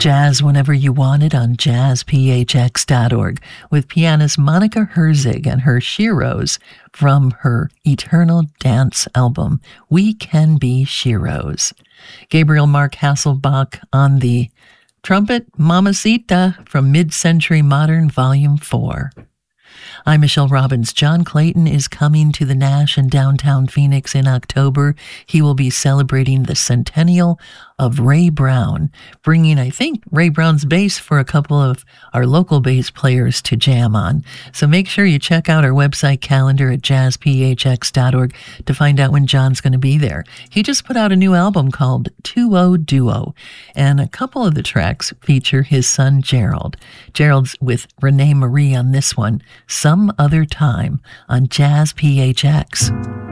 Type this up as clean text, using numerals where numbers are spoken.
Jazz whenever you want it on jazzphx.org with pianist Monica Herzig and her Sheroes from her Eternal Dance album, We Can Be Sheroes. Gabriel Mark Hasselbach on the trumpet, Mamacita from Mid-Century Modern Volume 4. I'm Michelle Robbins. John Clayton is coming to the Nash in downtown Phoenix in October. He will be celebrating the centennial of Ray Brown, bringing, I think, Ray Brown's bass for a couple of our local bass players to jam on. So make sure you check out our website calendar at jazzphx.org to find out when John's going to be there. He just put out a new album called 2-0 Duo, and a couple of the tracks feature his son Gerald. Gerald's with Renee Marie on this one, Some Other Time on Jazz PHX.